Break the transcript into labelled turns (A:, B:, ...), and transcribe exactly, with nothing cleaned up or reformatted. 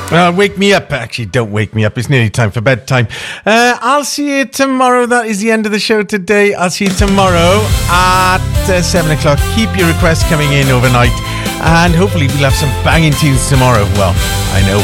A: Uh, wake me up. Actually, don't wake me up. It's nearly time for bedtime. Uh, I'll see you tomorrow. That is the end of the show today. I'll see you tomorrow at uh, seven o'clock. Keep your requests coming in overnight. And hopefully we'll have some banging tunes tomorrow. Well, I know